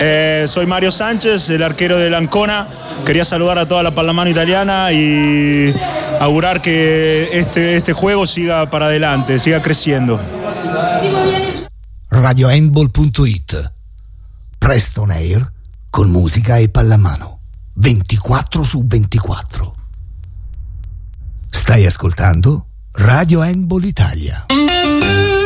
Soy Mario Sánchez, el arquero del Ancona. Quería saludar a toda la pallamano italiana y augurar que este juego siga para adelante, siga creciendo. RadioHandball.it. Presto on air con musica e pallamano 24/24. Stai ascoltando Radio Handball Italia.